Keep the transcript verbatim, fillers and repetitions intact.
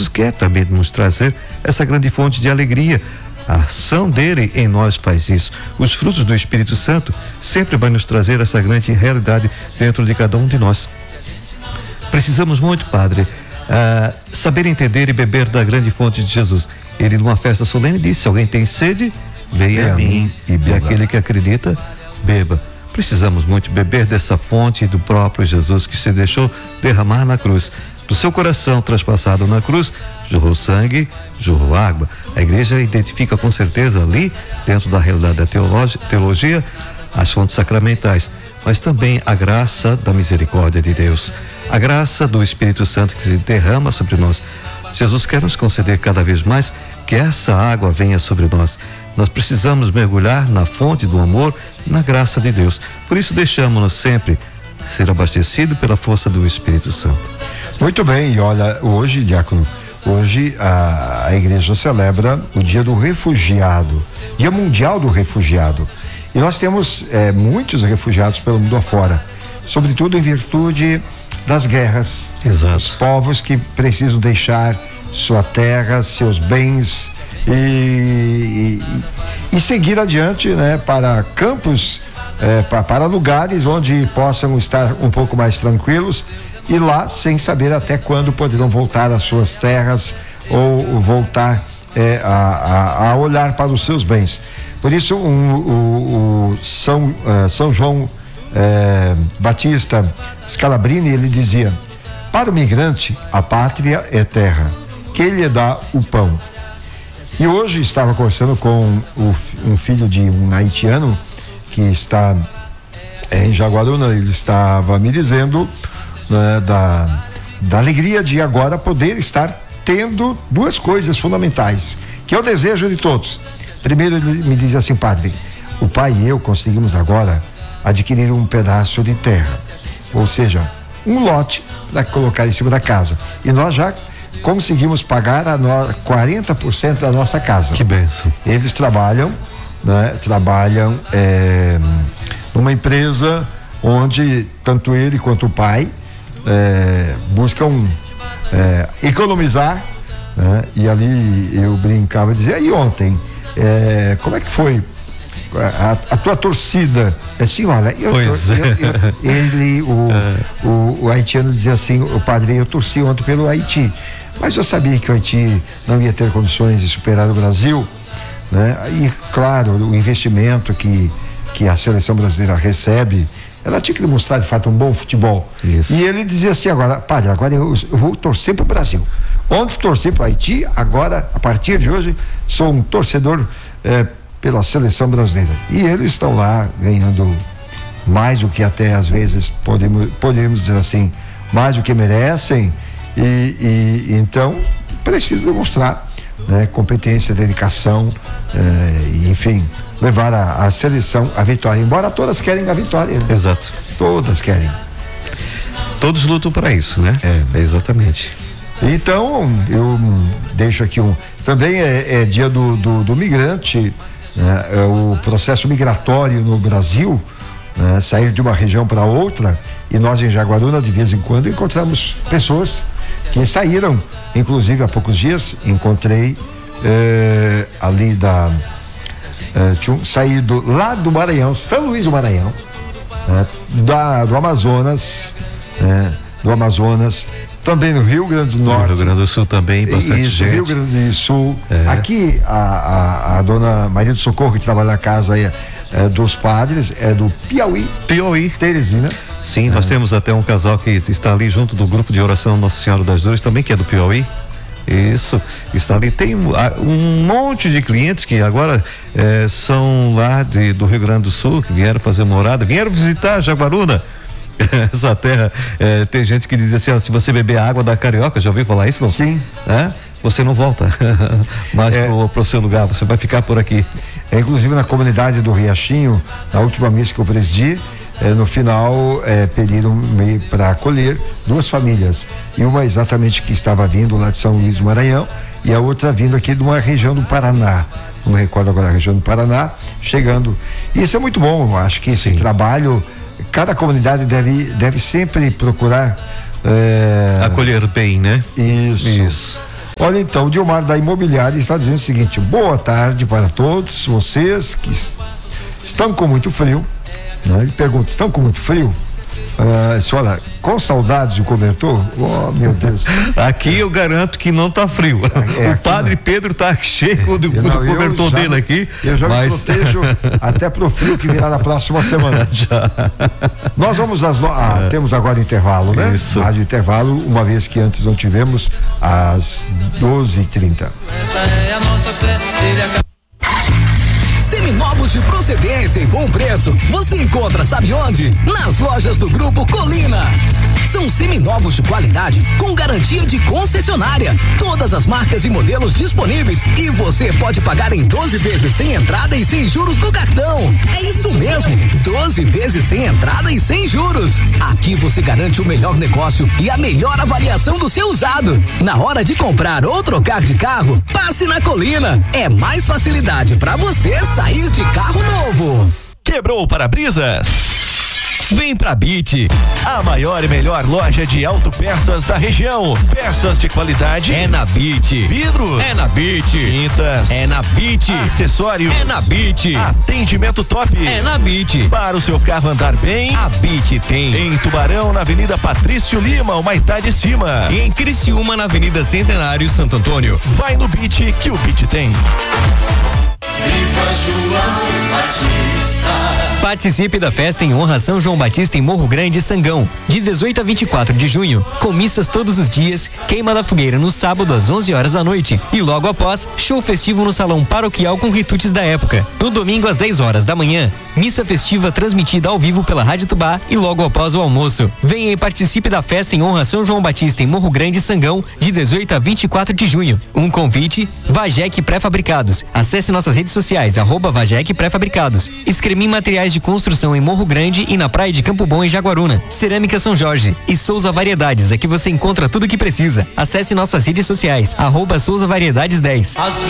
Jesus quer também nos trazer essa grande fonte de alegria. A ação dele em nós faz isso. Os frutos do Espírito Santo sempre vai nos trazer essa grande realidade dentro de cada um de nós. Precisamos muito, Padre, uh, saber entender e beber da grande fonte de Jesus. Ele, numa festa solene, disse: se alguém tem sede, venha é a mim, e, e aquele que acredita, beba. Precisamos muito beber dessa fonte do próprio Jesus, que se deixou derramar na cruz. Do seu coração traspassado na cruz, jorrou sangue, jorrou água. A igreja identifica com certeza ali, dentro da realidade da teologia, teologia, as fontes sacramentais, mas também a graça da misericórdia de Deus, a graça do Espírito Santo que se derrama sobre nós. Jesus quer nos conceder cada vez mais que essa água venha sobre nós. Nós precisamos mergulhar na fonte do amor, na graça de Deus. Por isso deixamos-nos sempre ser abastecido pela força do Espírito Santo. Muito bem, e olha, hoje, diácono, hoje a, a igreja celebra o Dia do Refugiado, Dia Mundial do Refugiado. E nós temos é, muitos refugiados pelo mundo afora, sobretudo em virtude das guerras. Exato. Os povos que precisam deixar sua terra, seus bens e, e, e seguir adiante, né, para campos, é, para, para lugares onde possam estar um pouco mais tranquilos e lá sem saber até quando poderão voltar às suas terras ou voltar é, a, a, a olhar para os seus bens. Por isso um, o, o São, uh, São João uh, Batista Scalabrini, ele dizia: para o migrante a pátria é terra, que lhe dá o pão. E hoje estava conversando com o, um filho de um haitiano que está é, em Jaguaruna. Ele estava me dizendo, né, da, da alegria de agora poder estar tendo duas coisas fundamentais, que é o desejo de todos. Primeiro, ele me dizia assim: padre, o pai e eu conseguimos agora adquirir um pedaço de terra, ou seja, um lote para colocar em cima da casa, e nós já conseguimos pagar a no, quarenta por cento da nossa casa. Que bênção. Eles trabalham, né, trabalham é, numa empresa onde tanto ele quanto o pai é, buscam é, economizar, né, e ali eu brincava e dizia: e ontem, é, como é que foi a, a tua torcida? Assim, olha, eu, pois eu, eu, eu, ele, o, é. o, o haitiano dizia assim: o padre, eu torci ontem pelo Haiti, mas eu sabia que o Haiti não ia ter condições de superar o Brasil, né? E claro, o investimento que, que a seleção brasileira recebe, ela tinha que demonstrar de fato um bom futebol. Isso. E ele dizia assim: agora, padre, agora eu, eu vou torcer para o Brasil. Ontem torci para o Haiti, agora, a partir de hoje, sou um torcedor eh, pela seleção brasileira. E eles estão lá ganhando mais do que até às vezes podemos, podemos dizer assim, mais do que merecem. E, e, e então precisa demonstrar, né, competência, dedicação, eh, e, enfim, levar a, a seleção à vitória, embora todas querem a vitória, né? Exato. Todas querem. Todos lutam para isso, né? É, é exatamente. Então eu deixo aqui um, também é, é dia do, do, do migrante, né? É o processo migratório no Brasil, né? Sair de uma região para outra, e nós em Jaguaruna de vez em quando encontramos pessoas que saíram, inclusive há poucos dias encontrei eh, ali da eh, tinha um, saído lá do Maranhão, São Luís do Maranhão, né? da, do Amazonas, né? do Amazonas, também no Rio Grande do Norte. No Rio Grande do Sul também, bastante Isso, gente. Rio Grande do Sul. É. Aqui a, a, a dona Maria do Socorro, que trabalha na casa aí, é, dos padres, é do Piauí. Piauí. Teresina. Sim, é. Nós temos até um casal que está ali junto do grupo de oração Nossa Senhora das Dores, também que é do Piauí. Isso, está ali. Tem um, um monte de clientes que agora é, são lá de, do Rio Grande do Sul, que vieram fazer morada, vieram visitar Jaguaruna. Essa terra, é, tem gente que diz assim: ó, se você beber a água da Carioca, já ouviu falar isso? Não? Sim. É? Você não volta mais é. pro, pro seu lugar, você vai ficar por aqui. É, inclusive na comunidade do Riachinho, na última missa que eu presidi, é, no final é, pediram meio para acolher duas famílias, e uma exatamente que estava vindo lá de São Luís do Maranhão, e a outra vindo aqui de uma região do Paraná, não me recordo agora a região do Paraná, chegando. E isso é muito bom, eu acho que esse Sim. trabalho, cada comunidade deve, deve sempre procurar é... acolher bem, né? Isso. Isso. Olha, então, o Dilmar da Imobiliária está dizendo o seguinte: boa tarde para todos vocês que est- estão com muito frio, né? Ele pergunta, estão com muito frio? Uh, senhora, com saudades do cobertor? Oh, meu Deus. Aqui eu garanto que não tá frio. É, o padre não. Pedro tá cheio do, do não, cobertor já, dele aqui. Eu já mas... me protejo até pro frio que virá na próxima semana. Já. Nós vamos às. No... Ah, é. Temos agora intervalo, né? Isso. Rádio intervalo, uma vez que antes não tivemos, às doze e trinta. Essa é a nossa fé, ele acaba... Seminovos de procedência e bom preço, você encontra, sabe onde? Nas lojas do Grupo Colina. São seminovos de qualidade com garantia de concessionária. Todas as marcas e modelos disponíveis e você pode pagar em doze vezes sem entrada e sem juros no cartão. É isso mesmo, doze vezes sem entrada e sem juros. Aqui você garante o melhor negócio e a melhor avaliação do seu usado. Na hora de comprar ou trocar de carro, passe na Colina. É mais facilidade para você sair de carro novo. Quebrou o para-brisas? Vem pra Bit, a maior e melhor loja de autopeças da região. Peças de qualidade é na Bit. Vidros é na Bit. Tintas é na Bit. Acessórios é na Bit. Atendimento top é na Bit. Para o seu carro andar bem, a Bit tem. Em Tubarão, na Avenida Patrício Lima, o Maitá de Cima. E em Criciúma, na Avenida Centenário, Santo Antônio. Vai no Bit que o Bit tem. Viva João Batista. Participe da festa em honra a São João Batista em Morro Grande, Sangão, de dezoito a vinte e quatro de junho, com missas todos os dias, queima da fogueira no sábado às onze horas da noite e logo após, show festivo no salão paroquial com quitutes da época. No domingo às dez horas da manhã, missa festiva transmitida ao vivo pela Rádio Tubá e logo após o almoço. Venha e participe da festa em honra a São João Batista em Morro Grande, Sangão, de dezoito a vinte e quatro de junho. Um convite, Vagec Pré-Fabricados. Acesse nossas redes sociais, arroba Vagec Pré-Fabricados. Escremin Materiais de construção em Morro Grande e na Praia de Campo Bom, em Jaguaruna. Cerâmica São Jorge e Souza Variedades, aqui você encontra tudo o que precisa. Acesse nossas redes sociais, arroba Souza Variedades dez.